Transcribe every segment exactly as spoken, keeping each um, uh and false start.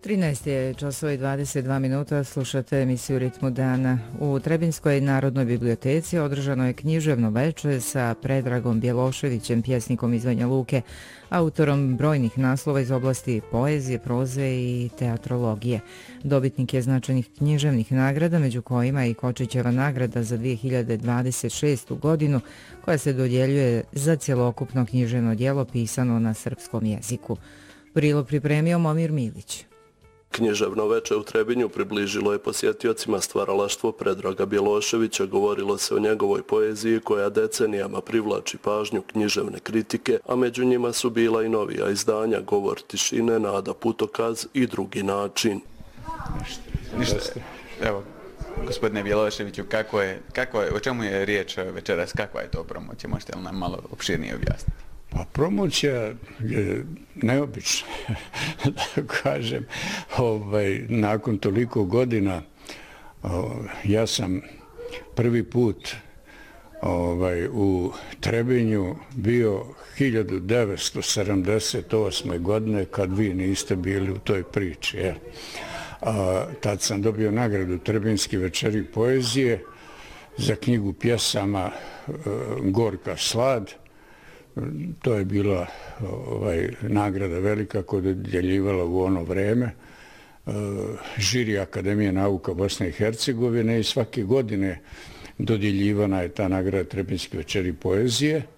trinaest je časova i dvadeset dva minuta, slušate emisiju Ritmu dana. U Trebinskoj Narodnoj biblioteci održano je književno veče sa Predragom Bjeloševićem, pjesnikom iz Banja Luke, autorom brojnih naslova iz oblasti poezije, proze i teatrologije. Dobitnik je značajnih književnih nagrada, među kojima i Kočićeva nagrada za dvije hiljade dvadeset šestu godinu, koja se dodjeljuje za cjelokupno književno djelo pisano na srpskom jeziku. Prilog pripremio Momir Milić. Književno veče u Trebinju približilo je posjetiocima stvaralaštvo Predraga Bjeloševića. Govorilo se o njegovoj poeziji koja decenijama privlači pažnju književne kritike, a među njima su bila i novija izdanja Govor tišine, Nada putokaz i Drugi način. Ništa. Evo, gospodine Bjeloševiću, kako je, kako je, o čemu je riječ večeras, kakva je to promocija? Možete li nam malo opširnije objasniti? Pa promocija je neobična, da kažem. Ovaj, nakon toliko godina ja sam prvi put ovaj, u Trebinju bio hiljadu devetsto sedamdeset osme. godine kad vi niste bili u toj priči. Je. A, tad sam dobio nagradu Trebinski večeri poezije za knjigu pjesama Gorka slad. To je bila ovaj, nagrada velika koja je dodjeljivala u ono vreme. E, žiri Akademije nauka Bosne i Hercegovine i svake godine dodjeljivana je ta nagrada Trebinski večeri poezije. E,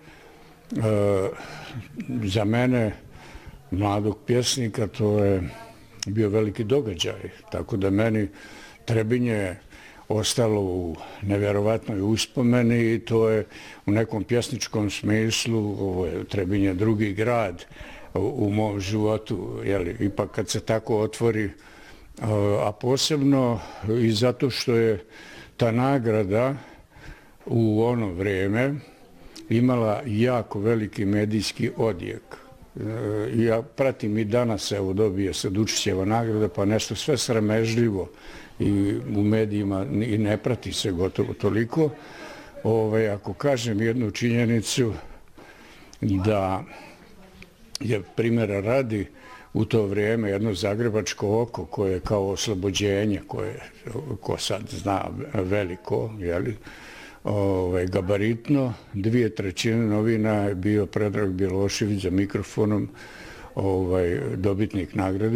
za mene, mladog pjesnika, to je bio veliki događaj. Tako da meni Trebinje ostalo u nevjerovatnoj uspomeni i to je u nekom pjesničkom smislu, ovo je Trebinje drugi grad u, u mom životu, jeli, ipak kad se tako otvori, a posebno i zato što je ta nagrada u ono vrijeme imala jako veliki medijski odjek. Ja pratim i danas, evo, dobije se Dučićeva nagrada, pa nešto sve sramežljivo i u medijima i ne prati se gotovo toliko. Ove, ako kažem jednu činjenicu da je primjera radi u to vrijeme jedno zagrebačko oko koje je kao oslobođenje, koje ko sad zna veliko, jeli, ove, gabaritno, dvije trećine novina je bio Predrag Bjelošević za mikrofonom, ovaj, dobitnik nagrade.